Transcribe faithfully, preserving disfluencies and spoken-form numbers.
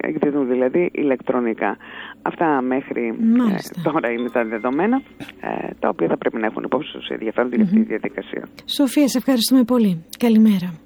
εκδίδουν δηλαδή ηλεκτρονικά. Αυτά μέχρι ε, τώρα είναι τα δεδομένα, ε, τα οποία θα πρέπει να έχουν υπόψη τους ενδιαφέρονται mm-hmm. για αυτή τη διαδικασία. Σοφία, σε ευχαριστούμε πολύ. Καλημέρα.